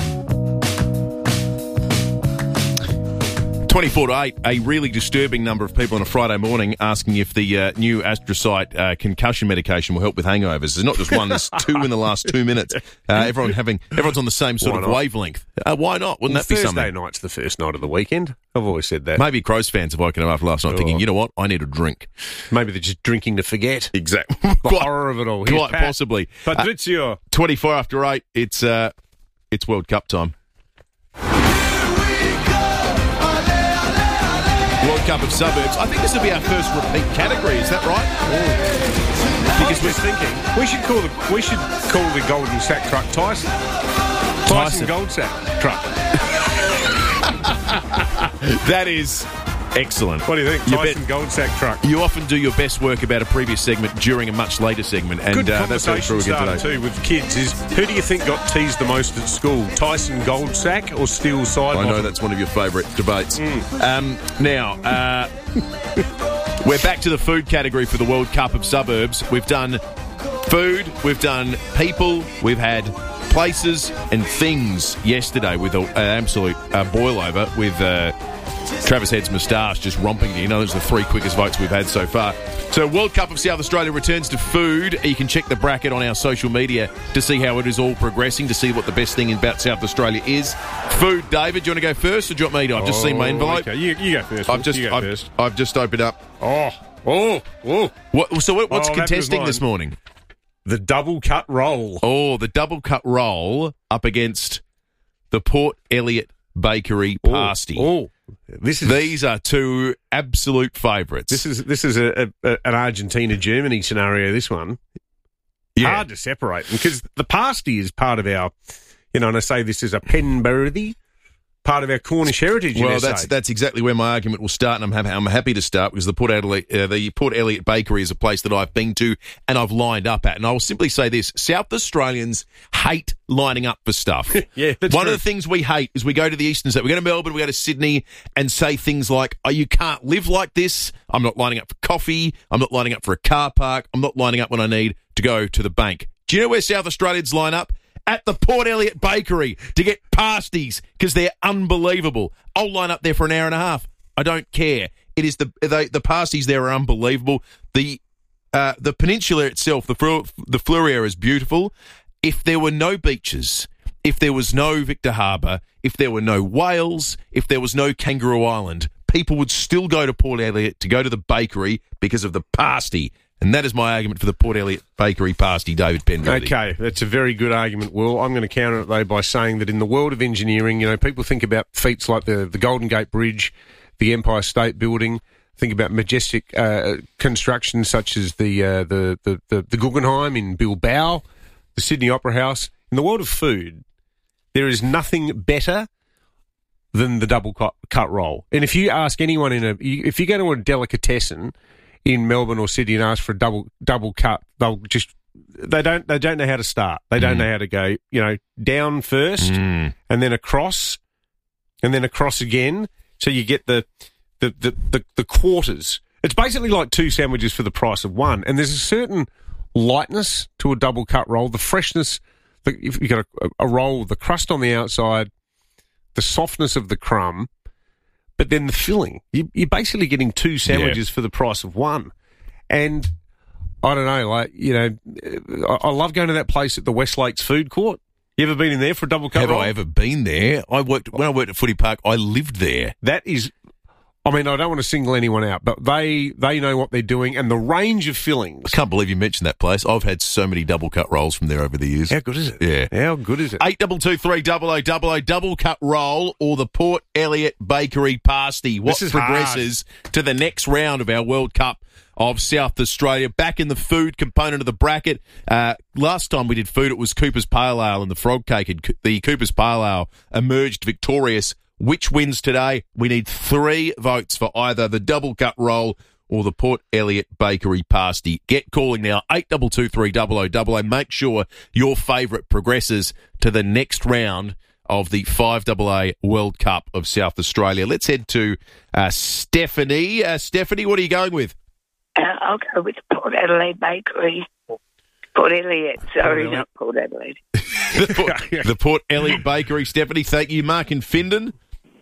twenty-four to eight, a really disturbing number of people on a Friday morning asking if the uh, new Astrocyte uh, concussion medication will help with hangovers. There's not just one, there's two in the last two minutes. Uh, everyone having, everyone's on the same sort Why of not? wavelength. Uh, why not? Wouldn't Well, that be Thursday something? Thursday night's the first night of the weekend. I've always said that. Maybe Crows fans have woken up after last night Oh. thinking, you know what, I need a drink. Maybe they're just drinking to forget. Exactly. The Quite- horror of it all. Here's Quite Pat. possibly. Patrizio. Uh, twenty-four after eight, it's, uh, it's World Cup time. World Cup of Suburbs. I think this will be our first repeat category. Is that right? Because we're thinking we should call the we should call the Golden Sack truck Tyson. Tyson, Tyson. Gold Sack truck. That is excellent. What do you think? You Tyson bet- Gold Sack truck. You often do your best work about a previous segment during a much later segment, and Good uh, that's what conversation we're again starter today. too with kids is who do you think got teased the most at school? Tyson Gold Sack or Steel Side? I know Bottom? that's one of your favourite debates. Mm. Um, now, uh, we're back to the food category for the World Cup of Suburbs. We've done food, we've done people, we've had places and things yesterday with a- an absolute uh, boil over with uh, Travis Head's moustache just romping. You know, those are the three quickest votes we've had so far. So World Cup of South Australia returns to food. You can check the bracket on our social media to see how it is all progressing, to see what the best thing about South Australia is. Food, David, do you want to go first or do you want me to? I've just seen my Oh, envelope. okay. You, you go first. I've Will. just, you go I've, first. I've just opened up. Oh, oh, oh. What, so what, what's Oh, that was contesting mine. this morning? The double cut roll. Oh, the double cut roll up against the Port Elliot Bakery pasty. Oh, this is These are two absolute favourites. this is this is a, a, a- an Argentina Germany scenario. This one, Yeah. hard to separate because the pasty is part of our, you know, and I say this is a Penberthy, part of our Cornish heritage. in Well, S A. that's that's exactly where my argument will start, and I'm happy, I'm happy to start because the Port Adelaide, uh, the Port Elliot Bakery is a place that I've been to and I've lined up at. And I will simply say this: South Australians hate lining up for stuff. Yeah, that's One true. of the things we hate is we go to the eastern state, we go to Melbourne, we go to Sydney, and say things like, "Oh, you can't live like this. I'm not lining up for coffee. I'm not lining up for a car park. I'm not lining up when I need to go to the bank." Do you know where South Australians line up? At the Port Elliot Bakery to get pasties because they're unbelievable. I'll line up there for an hour and a half. I don't care. It is the the, the pasties there are unbelievable. The uh, the peninsula itself, the Fleur, the Fleur area is beautiful. If there were no beaches, if there was no Victor Harbour, if there were no whales, if there was no Kangaroo Island, people would still go to Port Elliot to go to the bakery because of the pasty. And that is my argument for the Port Elliot Bakery pasty, David Penderty. Okay, that's a very good argument, Will. I'm going to counter it, though, by saying that in the world of engineering, you know, people think about feats like the, the Golden Gate Bridge, the Empire State Building, think about majestic uh, construction such as the, uh, the, the, the, the Guggenheim in Bilbao, the Sydney Opera House. In the world of food, there is nothing better than the double cut, cut roll. And if you ask anyone in a, if you go to a delicatessen in Melbourne or Sydney and ask for a double double cut, they'll just they don't they don't know how to start. They don't mm. know how to go, you know, down first mm. and then across and then across again. So you get the the, the, the the quarters. It's basically like two sandwiches for the price of one. And there's a certain lightness to a double cut roll, the freshness. The, if you got a, a roll, the crust on the outside, the softness of the crumb, but then the filling. You, you're basically getting two sandwiches yeah. for the price of one. And I don't know, like, you know, I, I love going to that place at the West Lakes Food Court. You ever been in there for a double cut Have roll? I ever been there? I worked when I worked at Footy Park. I lived there. That is, I mean, I don't want to single anyone out, but they they know what they're doing, and the range of fillings. I can't believe you mentioned that place. I've had so many double cut rolls from there over the years. How good is it? Yeah. How good is it? Eight double two three double o double o double cut roll or the Port Elliot Bakery pasty. What progresses hard. to the next round of our World Cup of South Australia? Back in the food component of the bracket. Uh, last time we did food, it was Cooper's Pale Ale and the frog cake. And the Cooper's Pale Ale emerged victorious. Which wins today? We need three votes for either the double cut roll or the Port Elliot Bakery pasty. Get calling now, eight two two three double o double o. Make sure your favourite progresses to the next round of the five A A World Cup of South Australia. Let's head to uh, Stephanie. Uh, Stephanie, what are you going with? Uh, I'll go with Port Adelaide Bakery. Port Elliot, sorry, not Port Adelaide. the, Port, the Port Elliot Bakery, Stephanie. Thank you, Mark in Findon.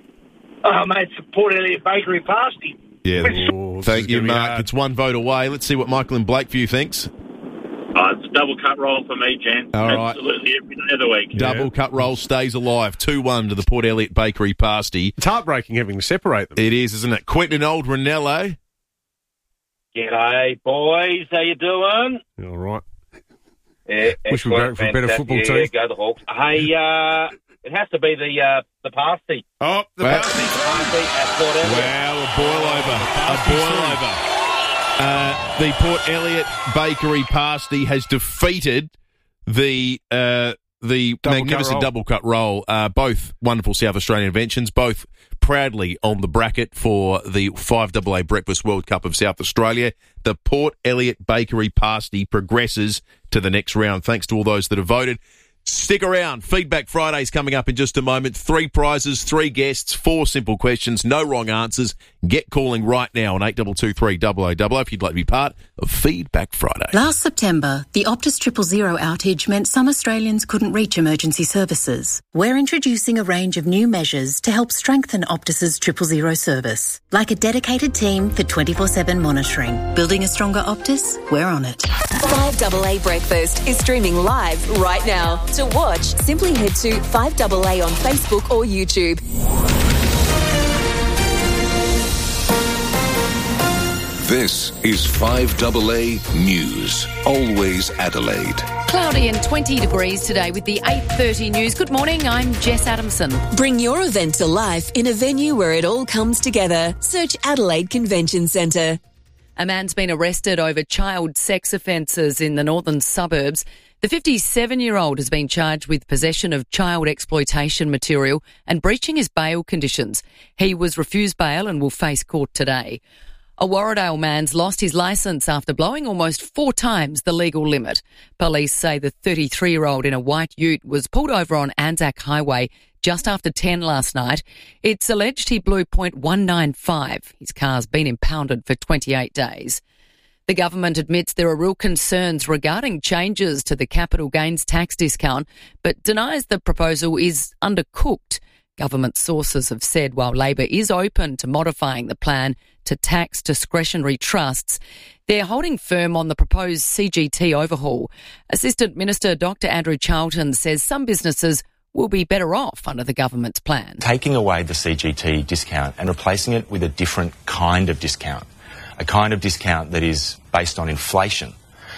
Oh, mate, it's Port Elliot Bakery pasty. Yeah, Ooh, thank you, Mark. Hard. It's one vote away. Let's see what Michael in Blakeview thinks. Uh, it's a double cut roll for me, Jen. All right. Absolutely every day of the week. Double yeah. cut roll stays alive. two one to the Port Elliot Bakery pasty. It's heartbreaking having to separate them. It is, isn't it? Quentin Old Ranello. G'day, boys. How you doing? All right. Yeah, wish we were for a better football yeah, team. Yeah, go the Hawks. Hey, uh, it has to be the uh, the pasty. Oh, the well, pasty. pasty at Port Elliot. Wow, a boil over. A boil over. Uh, the Port Elliot Bakery pasty has defeated the uh, the double magnificent cut double cut roll. Uh, both wonderful South Australian inventions, both proudly on the bracket for the five A A Breakfast World Cup of South Australia. The Port Elliot Bakery pasty progresses to the next round. Thanks to all those that have voted. Stick around. Feedback Friday's coming up in just a moment. Three prizes, three guests, four simple questions, no wrong answers. Get calling right now on eight two two three double o double o if you'd like to be part of Feedback Friday. Last September, the Optus Triple Zero outage meant some Australians couldn't reach emergency services. We're introducing a range of new measures to help strengthen Optus's Triple Zero service, like a dedicated team for twenty-four seven monitoring. Building a stronger Optus? We're on it. five A A Breakfast is streaming live right now. To watch, simply head to five A A on Facebook or YouTube. This is five A A News. Always Adelaide. Cloudy and twenty degrees today with the eight thirty news. Good morning, I'm Jess Adamson. Bring your event to life in a venue where it all comes together. Search Adelaide Convention Centre. A man's been arrested over child sex offences in the northern suburbs. The fifty-seven-year-old has been charged with possession of child exploitation material and breaching his bail conditions. He was refused bail and will face court today. A Warradale man's lost his licence after blowing almost four times the legal limit. Police say the thirty-three-year-old in a white ute was pulled over on Anzac Highway just after ten last night. It's alleged he blew point one nine five. His car's been impounded for twenty-eight days. The government admits there are real concerns regarding changes to the capital gains tax discount, but denies the proposal is undercooked. Government sources have said while Labor is open to modifying the plan to tax discretionary trusts, they're holding firm on the proposed C G T overhaul. Assistant Minister Doctor Andrew Charlton says some businesses will be better off under the government's plan. Taking away the C G T discount and replacing it with a different kind of discount, a kind of discount that is based on inflation.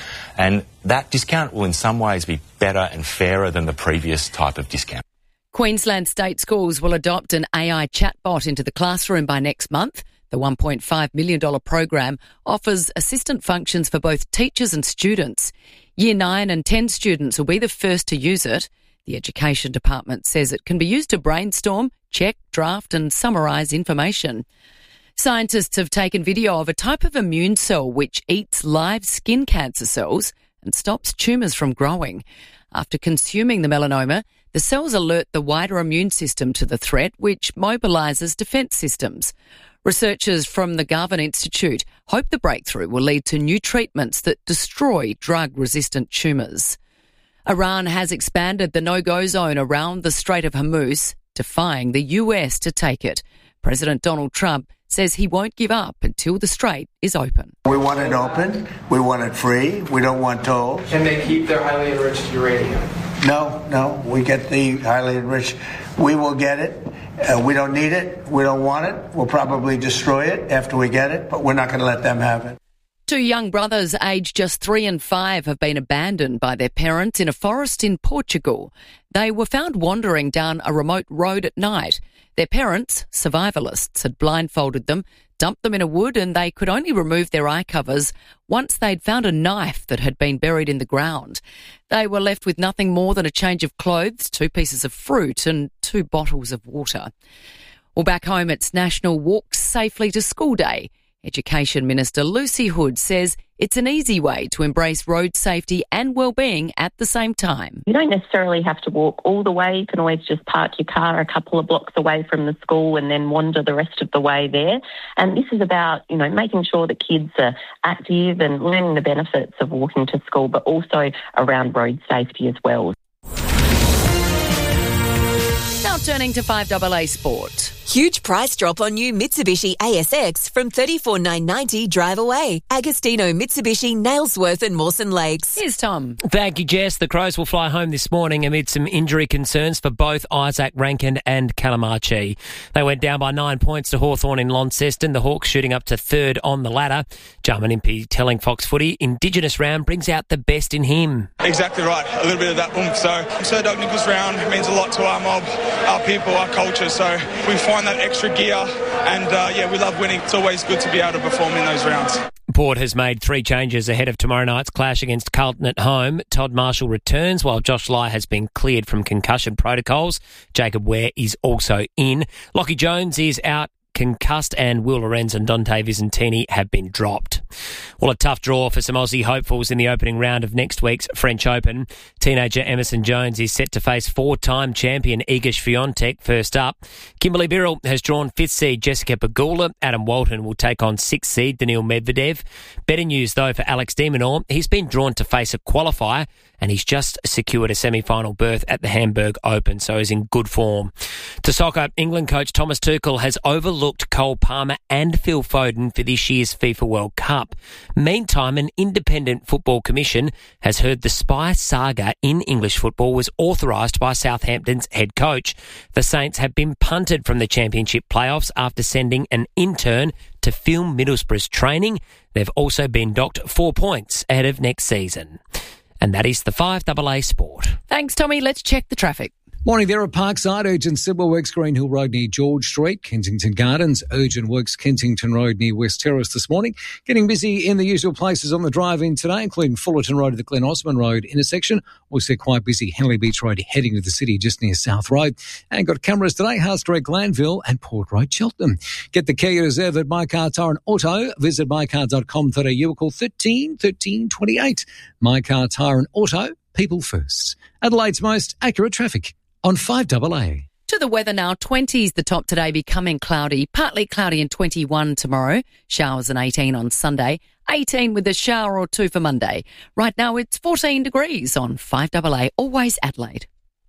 And that discount will in some ways be better and fairer than the previous type of discount. Queensland state schools will adopt an A I chatbot into the classroom by next month. The one point five million dollars program offers assistant functions for both teachers and students. Year nine and ten students will be the first to use it. The Education Department says it can be used to brainstorm, check, draft and summarise information. Scientists have taken video of a type of immune cell which eats live skin cancer cells and stops tumours from growing. After consuming the melanoma, the cells alert the wider immune system to the threat, which mobilises defence systems. Researchers from the Garvan Institute hope the breakthrough will lead to new treatments that destroy drug-resistant tumours. Iran has expanded the no-go zone around the Strait of Hormuz, defying the U S to take it. President Donald Trump says he won't give up until the strait is open. We want it open. We want it free. We don't want tolls. Can they keep their highly enriched uranium? No, no. We get the highly enriched. We will get it. Uh, we don't need it. We don't want it. We'll probably destroy it after we get it, but we're not going to let them have it. Two young brothers aged just three and five have been abandoned by their parents in a forest in Portugal. They were found wandering down a remote road at night. Their parents, survivalists, had blindfolded them, dumped them in a wood, and they could only remove their eye covers once they'd found a knife that had been buried in the ground. They were left with nothing more than a change of clothes, two pieces of fruit and two bottles of water. Well, back home, it's National Walk Safely to School Day. Education Minister Lucy Hood says it's an easy way to embrace road safety and well-being at the same time. You don't necessarily have to walk all the way. You can always just park your car a couple of blocks away from the school and then wander the rest of the way there. And this is about, you know, making sure that kids are active and learning the benefits of walking to school, but also around road safety as well. Now turning to five A A Sport. Huge price drop on new Mitsubishi A S X from thirty-four thousand nine hundred ninety dollars drive away. Agostino Mitsubishi, Nailsworth and Mawson Lakes. Here's Tom. Thank you, Jess. The Crows will fly home this morning amid some injury concerns for both Isaac Rankin and Calamachi. They went down by nine points to Hawthorn in Launceston, the Hawks shooting up to third on the ladder. Jarman Impey telling Fox Footy, Indigenous round brings out the best in him. Exactly right. A little bit of that oomph. So, so Doug Nichols round means a lot to our mob, our people, our culture. So we find that extra gear and uh, yeah, we love winning. It's always good to be able to perform in those rounds. Port has made three changes ahead of tomorrow night's clash against Carlton at home. Todd Marshall returns while Josh Lai has been cleared from concussion protocols. Jacob Ware is also in. Lockie Jones is out concussed and Will Lorenz and Dante Visentini have been dropped. Well, a tough draw for some Aussie hopefuls in the opening round of next week's French Open. Teenager Emerson Jones is set to face four-time champion Iga Swiatek first up. Kimberly Birrell has drawn fifth seed Jessica Pegula. Adam Walton will take on sixth seed Daniil Medvedev. Better news, though, for Alex de Minaur. He's been drawn to face a qualifier and he's just secured a semi-final berth at the Hamburg Open, so he's in good form. To soccer, England coach Thomas Tuchel has overlooked Cole Palmer and Phil Foden for this year's FIFA World Cup. Meantime, an independent football commission has heard the spy saga in English football was authorised by Southampton's head coach. The Saints have been punted from the Championship playoffs after sending an intern to film Middlesbrough's training. They've also been docked four points ahead of next season. And that is the five A A Sport. Thanks, Tommy. Let's check the traffic. Morning there at Parkside. Urgent civil works Green Hill Road near George Street, Kensington Gardens. Urgent works Kensington Road near West Terrace this morning. Getting busy in the usual places on the drive-in today, including Fullerton Road at the Glen Osmond Road intersection. Also quite busy Henley Beach Road heading to the city just near South Road. And got cameras today, House Street, Glanville and Port Road, Cheltenham. Get the key reserve at My Car Tire and Auto. Visit my car dot com today. You will call thirteen thirteen twenty-eight. My Car Tire and Auto, people first. Adelaide's most accurate traffic on five A A. To the weather now, twenties the top today, becoming cloudy, partly cloudy and twenty-one tomorrow. Showers and eighteen on Sunday, eighteen with a shower or two for Monday. Right now it's fourteen degrees on five A A, always Adelaide.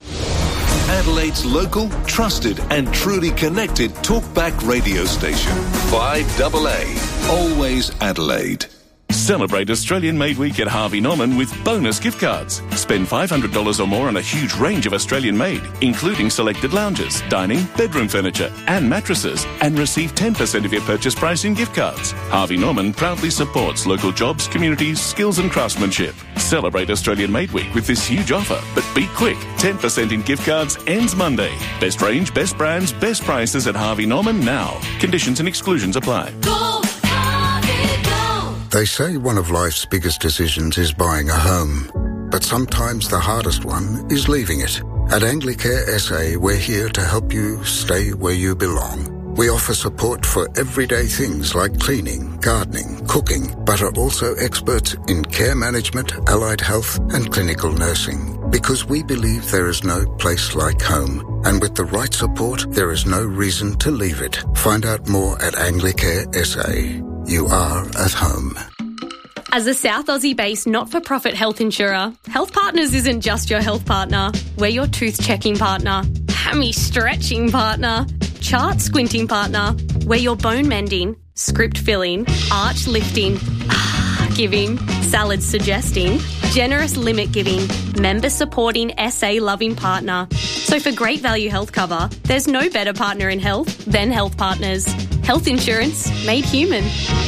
Adelaide's local, trusted and truly connected talkback radio station. five A A, always Adelaide. Celebrate Australian Made Week at Harvey Norman with bonus gift cards. Spend five hundred dollars or more on a huge range of Australian made, including selected lounges, dining, bedroom furniture and mattresses, and receive ten percent of your purchase price in gift cards. Harvey Norman proudly supports local jobs, communities, skills and craftsmanship. Celebrate Australian Made Week with this huge offer, but be quick. ten percent in gift cards ends Monday. Best range, best brands, best prices at Harvey Norman now. Conditions and exclusions apply. Go, Harvey, go. They say one of life's biggest decisions is buying a home. But sometimes the hardest one is leaving it. At Anglicare S A, we're here to help you stay where you belong. We offer support for everyday things like cleaning, gardening, cooking, but are also experts in care management, allied health and clinical nursing. Because we believe there is no place like home. And with the right support, there is no reason to leave it. Find out more at Anglicare S A. You are at home. As a South Aussie-based not-for-profit health insurer, Health Partners isn't just your health partner. We're your tooth-checking partner, hammy-stretching partner, chart-squinting partner. We're your bone-mending, script-filling, arch-lifting, ah-giving, salad-suggesting, generous limit-giving, member-supporting, S A-loving partner. So for great value health cover, there's no better partner in health than Health Partners. Health insurance made human.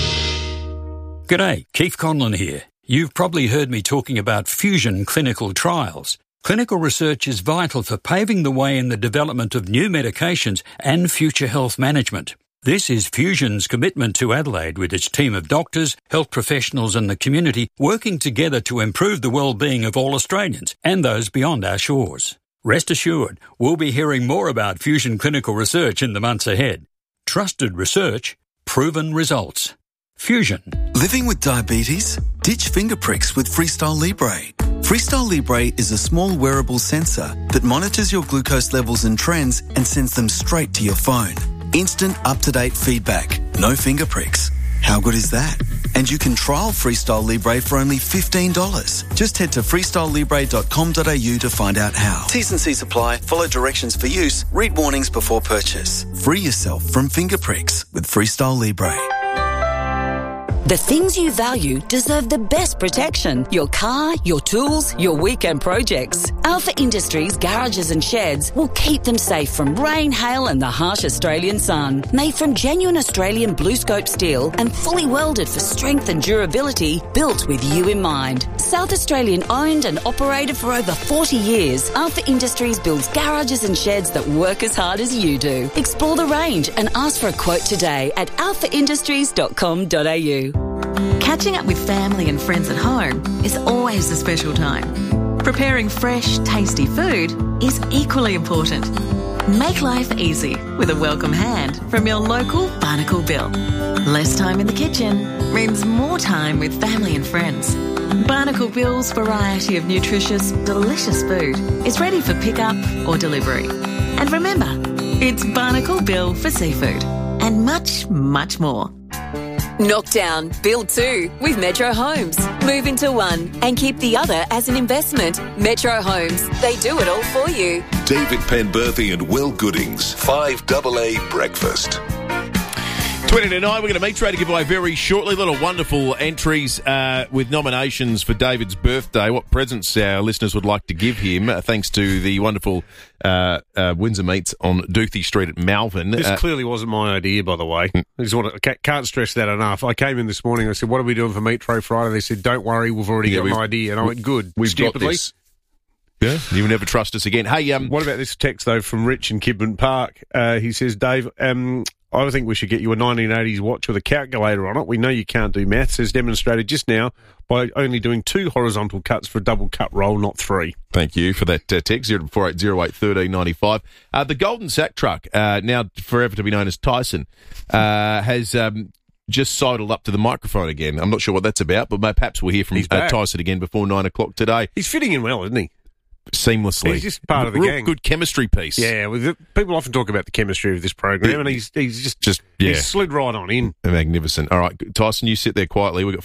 G'day, Keith Conlon here. You've probably heard me talking about fusion clinical trials. Clinical research is vital for paving the way in the development of new medications and future health management. This is Fusion's commitment to Adelaide with its team of doctors, health professionals and the community working together to improve the well-being of all Australians and those beyond our shores. Rest assured, we'll be hearing more about Fusion clinical research in the months ahead. Trusted research, proven results. Fusion. Living with diabetes? Ditch finger pricks with Freestyle Libre. Freestyle Libre is a small wearable sensor that monitors your glucose levels and trends and sends them straight to your phone. Instant up-to-date feedback. No finger pricks. How good is that? And you can trial Freestyle Libre for only fifteen dollars. Just head to freestyle libre dot com dot a u to find out how. T's and C's apply. Follow directions for use. Read warnings before purchase. Free yourself from finger pricks with Freestyle Libre. The things you value deserve the best protection. Your car, your tools, your weekend projects. Alpha Industries garages and sheds will keep them safe from rain, hail and the harsh Australian sun. Made from genuine Australian blue scope steel and fully welded for strength and durability, built with you in mind. South Australian owned and operated for over forty years, Alpha Industries builds garages and sheds that work as hard as you do. Explore the range and ask for a quote today at alpha industries dot com dot a u. Catching up with family and friends at home is always a special time. Preparing fresh, tasty food is equally important. Make life easy with a welcome hand from your local Barnacle Bill. Less time in the kitchen means more time with family and friends. Barnacle Bill's variety of nutritious, delicious food is ready for pickup or delivery. And remember, it's Barnacle Bill for seafood and much, much more. Knockdown, build two with Metro Homes. Move into one and keep the other as an investment. Metro Homes, they do it all for you. David Penberthy and Will Goodings, five double A Breakfast. twenty to nine, we're going to meet Trey to give away very shortly. Little wonderful entries uh, with nominations for David's birthday. What presents our listeners would like to give him, uh, thanks to the wonderful uh, uh, Windsor Meats on Doothie Street at Malvern. This uh, clearly wasn't my idea, by the way. I just want to, can't stress that enough. I came in this morning, I said, what are we doing for Meat Tray Friday? They said, don't worry, we've already yeah, got we've, an idea. And I went, good. We've Stupidly. got this. Yeah, you'll never trust us again. Hey, um, what about this text, though, from Rich in Kidman Park? Uh, he says, Dave, um... I think we should get you a nineteen eighties watch with a calculator on it. We know you can't do maths, as demonstrated just now by only doing two horizontal cuts for a double cut roll, not three. Thank you for that uh, text, zero four eight zero eight one three nine five. Uh, the Golden Sack truck, uh, now forever to be known as Tyson, uh, has um, just sidled up to the microphone again. I'm not sure what that's about, but perhaps we'll hear from uh, Tyson again before nine o'clock today. He's fitting in well, isn't he? Seamlessly. He's just part of the Real gang. Good chemistry piece. Yeah, well, the, people often talk about the chemistry of this program, yeah. and he's he's just, just yeah. he's slid right on in. Magnificent. All right, Tyson, you sit there quietly. We've got